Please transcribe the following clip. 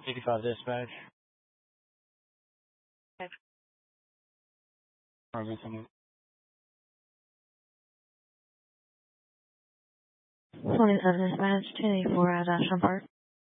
85 dispatch. Everything. 47 dispatch, 284 at Ashland Park.